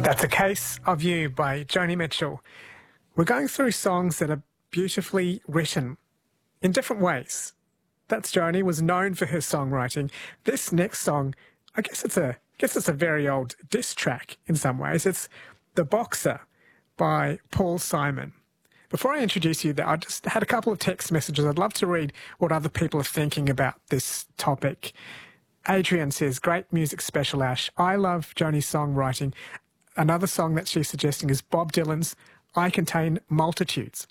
That's A Case of You by Joni Mitchell. We're going through songs that are beautifully written in different ways. That's Joni, was known for her songwriting. This next song, I guess it's a very old diss track in some ways. It's The Boxer by Paul Simon. Before I introduce you, I just had a couple of text messages. I'd love to read what other people are thinking about this topic. Adrian says, great music special, Ash. I love Joni's songwriting. Another song that she's suggesting is Bob Dylan's I Contain Multitudes.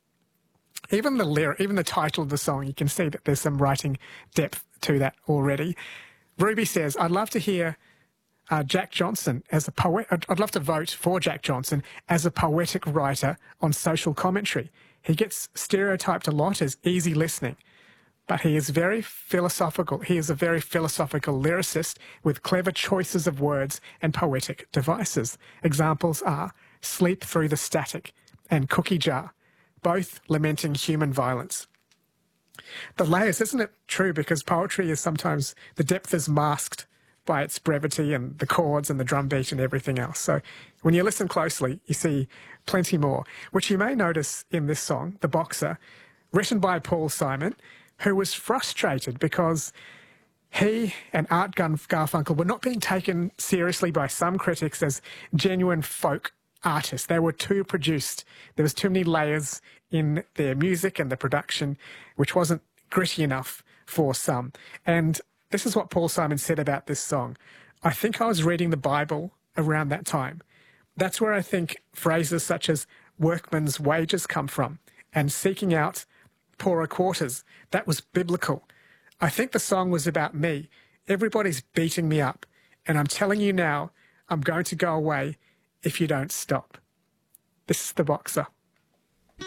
Even the title of the song, you can see that there's some writing depth to that already. Ruby says, I'd love to hear Jack Johnson as a poet. I'd love to vote for Jack Johnson as a poetic writer on social commentary. He gets stereotyped a lot as easy listening, but he is very philosophical. He is a very philosophical lyricist with clever choices of words and poetic devices. Examples are Sleep Through the Static and Cookie Jar, both lamenting human violence. The layers, isn't it true? Because poetry is sometimes, the depth is masked by its brevity and the chords and the drum beat and everything else. So when you listen closely, you see plenty more, which you may notice in this song, The Boxer, written by Paul Simon, who was frustrated because he and Art Garfunkel were not being taken seriously by some critics as genuine folk artists. They were too produced. There was too many layers in their music and the production, which wasn't gritty enough for some. And this is what Paul Simon said about this song. I think I was reading the Bible around that time. That's where I think phrases such as workman's wages come from, and seeking out poorer quarters. That was biblical. I think the song was about me. Everybody's beating me up, and I'm telling you now, I'm going to go away if you don't stop. This is The Boxer.